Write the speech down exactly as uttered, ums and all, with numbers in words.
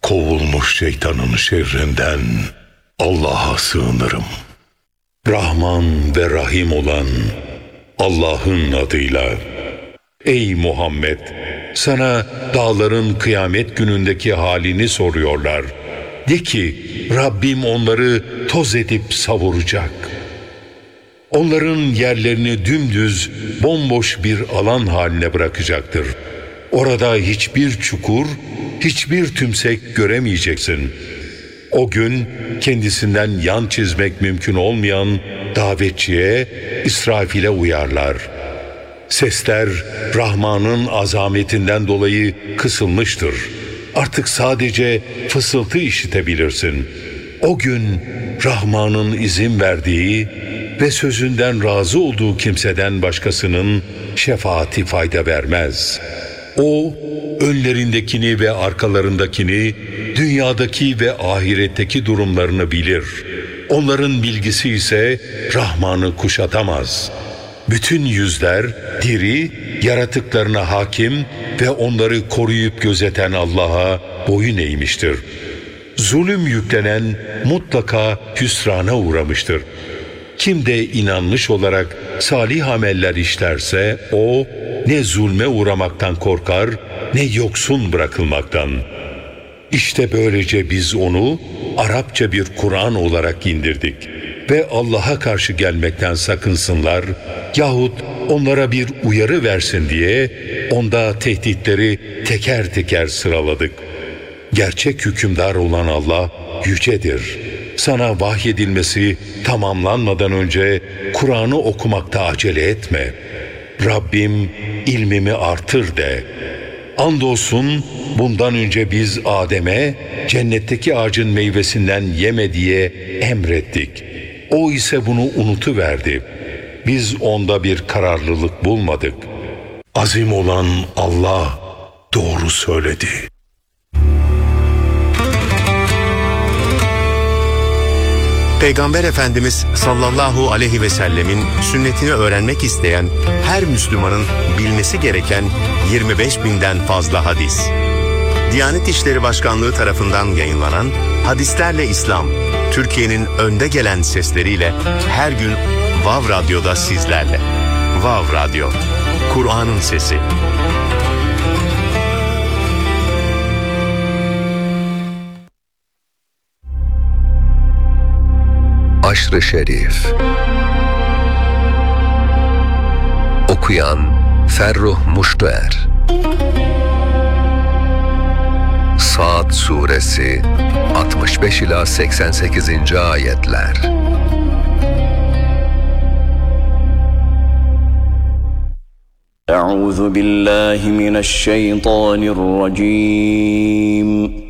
Kovulmuş şeytanın şerrinden Allah'a sığınırım. Rahman ve Rahim olan Allah'ın adıyla. Ey Muhammed! Sana dağların kıyamet günündeki halini soruyorlar. De ki, Rabbim onları toz edip savuracak. Onların yerlerini dümdüz, bomboş bir alan haline bırakacaktır. Orada hiçbir çukur, hiçbir tümsek göremeyeceksin. O gün kendisinden yan çizmek mümkün olmayan davetçiye, İsrafil'e uyarlar. Sesler Rahman'ın azametinden dolayı kısılmıştır. Artık sadece fısıltı işitebilirsin. O gün Rahman'ın izin verdiği ve sözünden razı olduğu kimseden başkasının şefaati fayda vermez. O, önlerindekini ve arkalarındakini, dünyadaki ve ahiretteki durumlarını bilir. Onların bilgisi ise Rahman'ı kuşatamaz. Bütün yüzler diri, yaratıklarına hakim ve onları koruyup gözeten Allah'a boyun eğmiştir. Zulüm yüklenen mutlaka hüsrana uğramıştır. Kim de inanmış olarak salih ameller işlerse o ne zulme uğramaktan korkar ne yoksun bırakılmaktan. İşte böylece biz onu Arapça bir Kur'an olarak indirdik ve Allah'a karşı gelmekten sakınsınlar yahut onlara bir uyarı versin diye onda tehditleri teker teker sıraladık. Gerçek hükümdar olan Allah yücedir. Sana vahyedilmesi tamamlanmadan önce Kur'an'ı okumakta acele etme. Rabbim ilmimi artır de. Andolsun bundan önce biz Adem'e cennetteki ağacın meyvesinden yeme diye emrettik. O ise bunu unutuverdi. Biz onda bir kararlılık bulmadık. Azim olan Allah doğru söyledi. Peygamber Efendimiz sallallahu aleyhi ve sellemin sünnetini öğrenmek isteyen her Müslümanın bilmesi gereken yirmi beş binden fazla hadis. Diyanet İşleri Başkanlığı tarafından yayınlanan Hadislerle İslam, Türkiye'nin önde gelen sesleriyle her gün Vav Radyo'da sizlerle. Vav Radyo, Kur'an'ın sesi. Aşr-ı Şerif. Okuyan Ferruh Muştuer. Saat Suresi altmış beş ila seksen sekizinci ayetler. Euzu billahi mineşşeytanirracim.